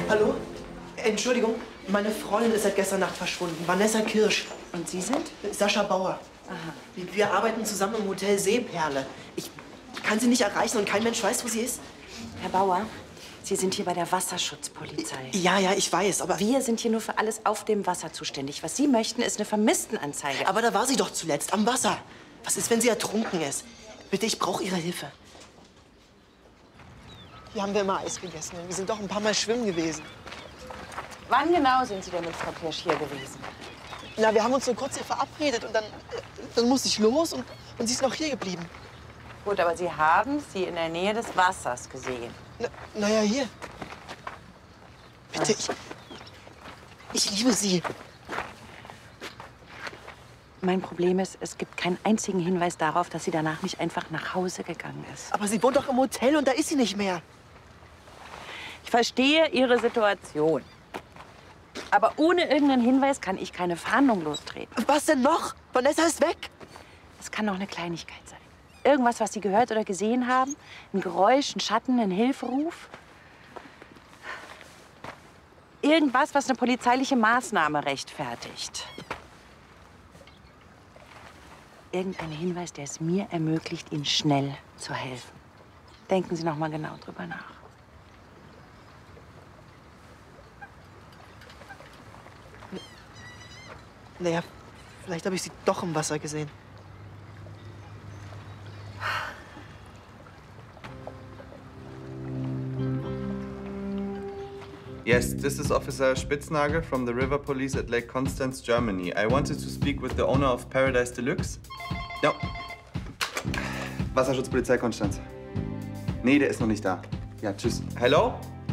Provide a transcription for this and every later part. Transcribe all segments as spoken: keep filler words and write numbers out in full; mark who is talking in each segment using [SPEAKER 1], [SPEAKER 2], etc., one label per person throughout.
[SPEAKER 1] Hallo? Entschuldigung, meine Freundin ist seit gestern Nacht verschwunden. Vanessa Kirsch.
[SPEAKER 2] Und Sie sind?
[SPEAKER 1] Sascha Bauer.
[SPEAKER 2] Aha.
[SPEAKER 1] Wir, wir arbeiten zusammen im Hotel Seeperle. Ich kann sie nicht erreichen und kein Mensch weiß, wo sie ist.
[SPEAKER 2] Herr Bauer, Sie sind hier bei der Wasserschutzpolizei.
[SPEAKER 1] Ja, ja, ich weiß, aber...
[SPEAKER 2] Wir sind hier nur für alles auf dem Wasser zuständig. Was Sie möchten, ist eine Vermisstenanzeige.
[SPEAKER 1] Aber da war sie doch zuletzt, am Wasser. Was ist, wenn sie ertrunken ist? Bitte, ich brauche Ihre Hilfe. Hier haben wir immer Eis gegessen und wir sind doch ein paar Mal schwimmen gewesen.
[SPEAKER 2] Wann genau sind Sie denn mit Frau Kirsch hier gewesen?
[SPEAKER 1] Na, wir haben uns so kurz hier verabredet und dann, dann musste ich los und, und sie ist noch hier geblieben.
[SPEAKER 2] Gut, aber Sie haben sie in der Nähe des Wassers gesehen.
[SPEAKER 1] Na, na ja, hier. Bitte, ich, ich liebe sie.
[SPEAKER 2] Mein Problem ist, es gibt keinen einzigen Hinweis darauf, dass sie danach nicht einfach nach Hause gegangen ist.
[SPEAKER 1] Aber sie wohnt doch im Hotel und da ist sie nicht mehr.
[SPEAKER 2] Ich verstehe Ihre Situation. Aber ohne irgendeinen Hinweis kann ich keine Verhandlung lostreten.
[SPEAKER 1] Was denn noch? Vanessa ist weg.
[SPEAKER 2] Es kann doch eine Kleinigkeit sein. Irgendwas, was Sie gehört oder gesehen haben? Ein Geräusch, ein Schatten, ein Hilferuf? Irgendwas, was eine polizeiliche Maßnahme rechtfertigt. Irgendein Hinweis, der es mir ermöglicht, Ihnen schnell zu helfen. Denken Sie noch mal genau drüber nach.
[SPEAKER 1] Naja, vielleicht habe ich sie doch im Wasser gesehen.
[SPEAKER 3] Yes, this is Officer Spitznagel from the River Police at Lake Constance, Germany. I wanted to speak with the owner of Paradise Deluxe. Ja. Wasserschutzpolizei Konstanz. Nee, der ist noch nicht da. Ja, tschüss. Hello?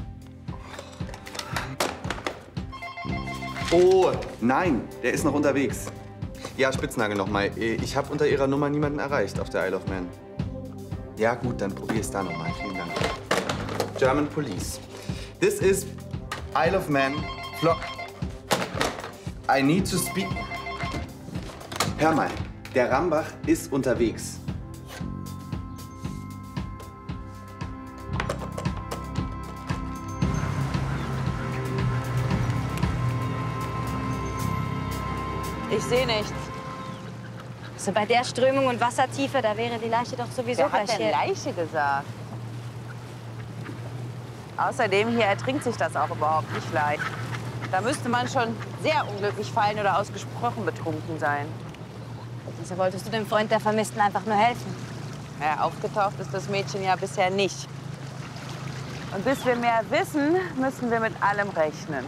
[SPEAKER 3] Oh, nein, der ist noch unterwegs. Ja, Spitznagel nochmal. Ich habe unter Ihrer Nummer niemanden erreicht auf der Isle of Man. Ja, gut, dann probier es da nochmal. Vielen Dank. German Police. This is Isle of Man. Flo I need to speak. Hör mal, der Rambach ist unterwegs.
[SPEAKER 2] Ich sehe nichts.
[SPEAKER 4] Also bei der Strömung und Wassertiefe, da wäre die Leiche doch sowieso
[SPEAKER 2] Wer hat
[SPEAKER 4] gleich
[SPEAKER 2] denn
[SPEAKER 4] hier.
[SPEAKER 2] Leiche gesagt? Außerdem, hier ertrinkt sich das auch überhaupt nicht leicht. Da müsste man schon sehr unglücklich fallen oder ausgesprochen betrunken sein.
[SPEAKER 4] Wieso wolltest du dem Freund der Vermissten einfach nur helfen?
[SPEAKER 2] Ja, aufgetaucht ist das Mädchen ja bisher nicht. Und bis wir mehr wissen, müssen wir mit allem rechnen.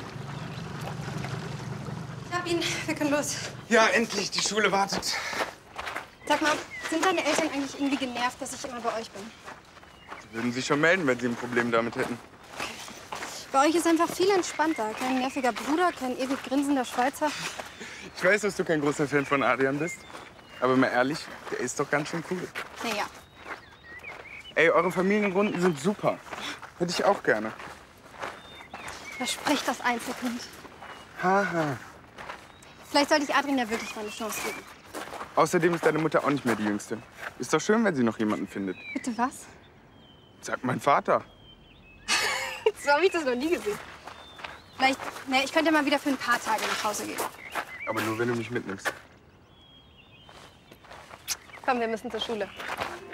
[SPEAKER 5] Ich hab ihn. Wir können los.
[SPEAKER 6] Ja, endlich. Die Schule wartet.
[SPEAKER 5] Sag mal, sind deine Eltern eigentlich irgendwie genervt, dass ich immer bei euch bin?
[SPEAKER 6] Sie würden sich schon melden, wenn sie ein Problem damit hätten.
[SPEAKER 5] Bei euch ist einfach viel entspannter. Kein nerviger Bruder, kein ewig grinsender Schweizer.
[SPEAKER 6] Ich weiß, dass du kein großer Fan von Adrian bist. Aber mal ehrlich, der ist doch ganz schön cool.
[SPEAKER 5] Naja.
[SPEAKER 6] Ey, eure Familienrunden sind super. Hätte ich auch gerne.
[SPEAKER 5] Da spricht das Einzelkind.
[SPEAKER 6] Haha.
[SPEAKER 5] Vielleicht sollte ich Adrian ja wirklich mal eine Chance geben.
[SPEAKER 6] Außerdem ist deine Mutter auch nicht mehr die Jüngste. Ist doch schön, wenn sie noch jemanden findet.
[SPEAKER 5] Bitte was?
[SPEAKER 6] Sagt mein Vater.
[SPEAKER 5] So habe ich das noch nie gesehen. Vielleicht, ne, ich könnte mal wieder für ein paar Tage nach Hause gehen.
[SPEAKER 6] Aber nur, wenn du mich mitnimmst.
[SPEAKER 5] Komm, wir müssen zur Schule.